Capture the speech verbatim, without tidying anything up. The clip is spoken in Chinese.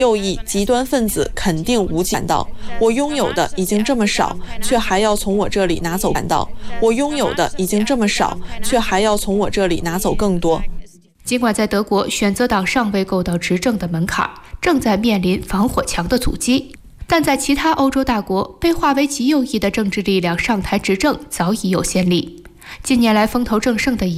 右翼极端分子肯定无感到，我拥有的已经这么少，却还要从我这里拿走感到，我拥有的已经这么少，却还要从我这里拿走更多。 尽管在德国选择党尚未够到执政的门槛，正在面临防火墙的阻击，但在其他欧洲大国，被划为极右翼的政治力量上台执政早已有先例。近年来风头正盛的意